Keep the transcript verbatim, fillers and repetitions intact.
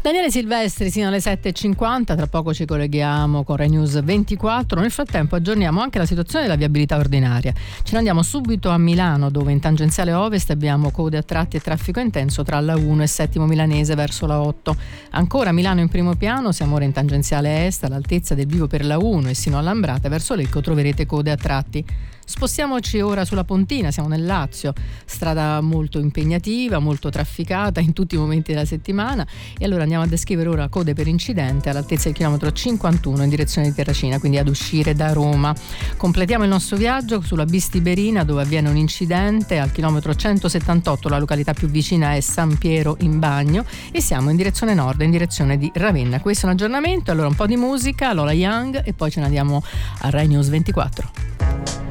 Daniele Silvestri sino alle sette e cinquanta, tra poco ci colleghiamo con Rai News ventiquattro. Nel frattempo aggiorniamo anche la situazione della viabilità ordinaria. Ce ne andiamo subito a Milano, dove in tangenziale ovest abbiamo code a tratti e traffico intenso tra la uno e Settimo Milanese verso la otto. Ancora a Milano in primo piano, siamo ora in tangenziale est all'altezza del bivio per la uno e sino all'Ambrata verso Lecco troverete code a tratti. Spostiamoci ora sulla Pontina, siamo nel Lazio, strada molto impegnativa, molto trafficata in tutti i momenti della settimana, e allora andiamo a descrivere ora code per incidente all'altezza del chilometro cinquantuno in direzione di Terracina, quindi ad uscire da Roma. Completiamo il nostro viaggio sulla Bis Tiberina, dove avviene un incidente al chilometro centosettantotto, la località più vicina è San Piero in Bagno, e siamo in direzione nord, in direzione di Ravenna. Questo è un aggiornamento, allora un po' di musica, Lola Young, e poi ce ne andiamo a Rai News ventiquattro.